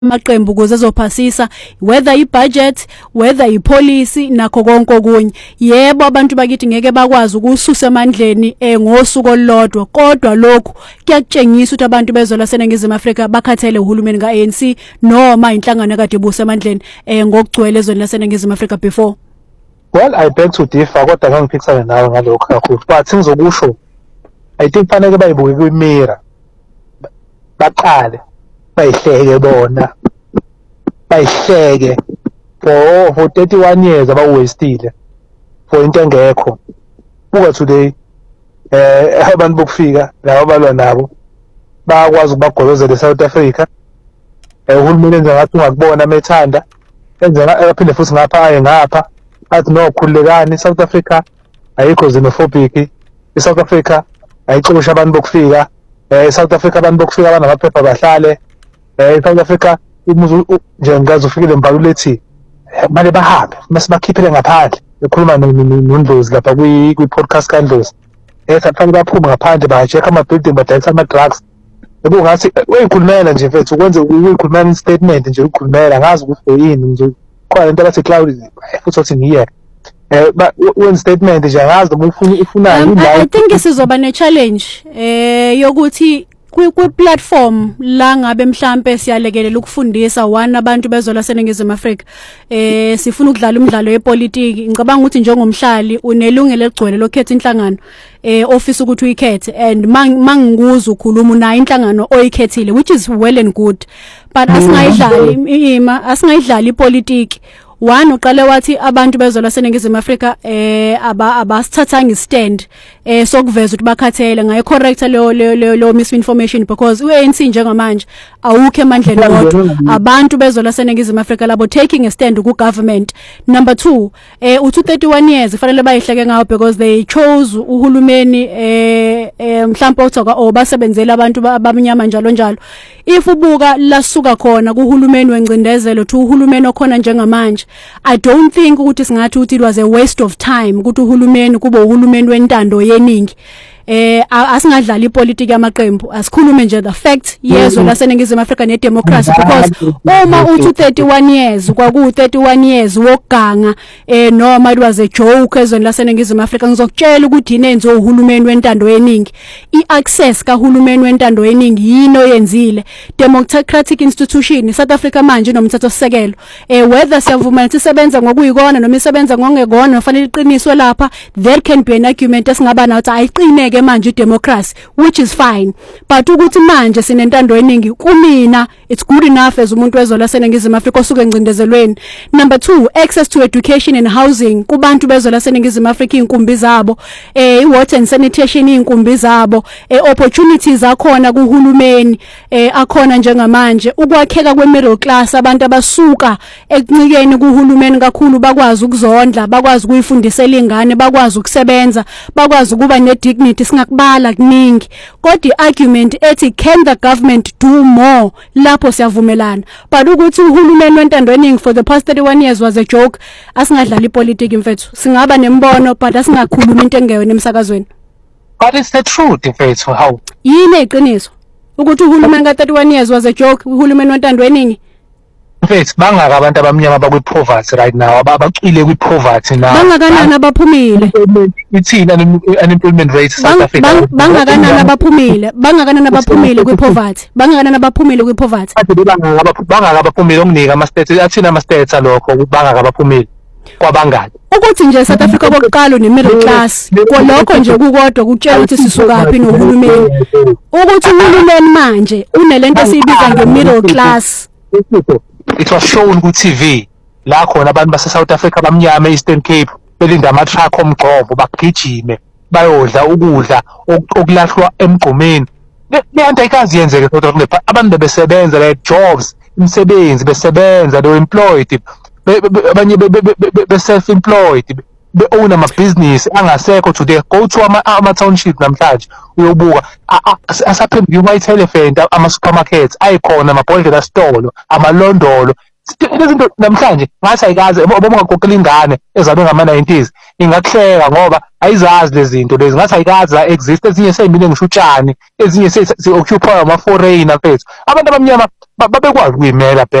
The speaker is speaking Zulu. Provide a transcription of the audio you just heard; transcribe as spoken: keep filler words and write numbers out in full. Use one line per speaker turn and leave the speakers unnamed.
amaqembu ukuze ezophasisa whether i-budget whether i-policy nakho konke okunye. Yebo abantu bakithi ngeke bakwazi ukususa emandleni eh ngosuku olodwa, kodwa lokhu kuyakutshengisa ukuthi abantu bezola seNingizimu Afrika bakhathele uhulumeni ka-A N C noma inhlangano kade ibusa emandleni eh ngokugcwele ezweni laseNingizimu Afrika before.
Well, I beg to differ kodwa ngeke ngiphikisane nawe ngalokho kakhulu, but ngizokusho I think fanele bayibuke kwimira baqale bayihleke bona bayihleke for for thirty-one years abawastile for into engekho. Buka today eh abantu bokufika laba balwa nabo bayakwazi ukubagolozela eSouth Africa. Eh uhulumeni enza ngathi ungakubona methanda enza aphinde futhi ngapha aye ngapha athi no khulekani South Africa ayikho xenophobic. eSouth Africa ayixosha abantu bokufika. eh South Africa abantu bokufika abanamaphepha bahlale. eh South Africa umuzu nje ngazi ufikile embalulethi manje bahambe masibakhiphele ngaphandle ekhuluma noNdlozi lapha kwi podcast kaNdlozi. eh saphela baphuma ngaphandle bacheck ama building badayisa ama drugs. Ekungathi uyikhulumela nje mfethu ukwenze uyikhulumela statement nje ukhulumela ngazi ukuthi yini nje khona into abathi cloud futhi uthi ngiye eh when statement nje ngazi noma ufuna ifuna yini la.
I think sizoba ne challenge eh yokuthi kwi platform la ngabe mhlambe siyalekelela ukufundisa one abantu bezola seNingizimu Afrika eh sifuna ukudlala umdlalo wepolitiki. Ngicabanga ukuthi njengomhlali unelungelo egcwele lokhetha inhlangano eh office ukuthi uyikhethe, and mangikuza ukhuluma unayo inhlangano oyikhethile, which is well and good, but asingayidlali ima asingayidlali ipolitiki. One uqale wathi abantu bezola seNingizimu Afrika eh aba abasithathanga istand eh sokuveza ukuthi bakhathele ngayo correct lo lo misinformation, because u-A N C njengamanje awukho emandleni wodwa. Abantu bezola seNingizimu Afrika labo taking a stand ku government. Number two eh u thirty-one years fanele bayihleke ngawo because they chose uhulumeni eh mhlawumbe othoka obasebenzela abantu abamnyama njalo njalo. If ubuka lasuka khona kuhulumeni wencindezelo to uhulumeni okhona njengamanje, I don't think ukuthi singathi ukuthi it was a waste of time ukuthi uhulumeni kube uhulumeni wentando yeningi. Eh asingadlala ipolitiki yamaqembu, asikhulume nje the fact yezwe laseNingizimu Afrika ne democracy, because uma uthi thirty-one years kwaku thirty-one years woganga eh noma it was a joke ezweni laseNingizimu Afrika, ngizokutshela ukuthi inenze uhulumeni wentando yeningi. I-access kahulumeni wentando yeningi yino yenzile democratic institution South Africa manje nomthetho sisekelo eh whether siyavuma ukuthi isebenza ngokuyikona noma isebenza ngongekona kufanele iqiniswe lapha. There can be an argument esingaba nathi ayiqine ke manje democracy, which is fine, but ukuthi manje sinentando yeningi kumina it's good enough as umuntu wezola seNingizimu Afrika osuke encindezelweni. Number two, access to education and housing kubantu bezola seNingizimu Afrika inkumbi zabo eh water and sanitation inkumbi zabo eh opportunities akhona kuhulumeni eh akhona njengamanje ukwakheka kwe middle class, abantu abasuka ekuncikeni kuhulumeni kakhulu bakwazi ukuzondla, bakwazi ukuyifundisela ingane, bakwazi ukusebenza, bakwazi ukuba ne dignity. Singakubala kuningi kodwa argument ethi can the government do more lapho siyavumelana, but ukuthi uhulumeni wentando yeningi for the past thirty-one years was a joke. Asingadlala ipolitiki mfethu, singaba nembono but asingakhuluma into engeyona emsakazweni.
But it's the truth mfethu. How
yini iqiniso ukuthi uhulumeni ka thirty-one years was a joke? Uhulumeni wentando yeningi
mfethu bangaka abantu abamnyama bakwi poverty right now, abacwile kwi poverty now,
bangakanani abaphumile
ithina unemployment rate South Africa,
bangakanani abaphumile bangakanani abaphumile kwi poverty bangakanani abaphumile kwi poverty
bangaka abaphumile okunika ama stats athina ama stats lokho ukuthi bangaka abaphumile kwabangani
ukuthi nje South Africa bokuqala ne middle class kolokho nje kukodwa kutshela ukuthi sisukaphi nohulumeni, ukuthi uhulumeni manje unelento esiyibiza nge middle class.
It was shown ku T V la khona abantu base South Africa bamnyama eEastern Cape belinda ama truck omgqobo bagijime bayodla ukudla okulahlwa emgqomeni. Lento ayikazi yenzeke kodwa kulepha abantu besebenza like jobs, imisebenzi besebenza, they were employed, abanye be self employed, be own ama business angasekho today. Go to ama township namhlanje uyobuka asaphenduka i-white elephant, ama supermarkets ayikhona, amabhodlela stolo, amalondolo. Lezinto namhlanje ngathi ayikaze uma ungakhokhela ingane ezalwe ngama nineties ingakuhleka ngoba ayizazi lezi zinto lezi ngathi ayikazi la exist, ezinye seyimile ngisho utshani, ezinye se-occupy ama-foreigner mfethu. Abantu abamnyama babekwazi ukuyimela.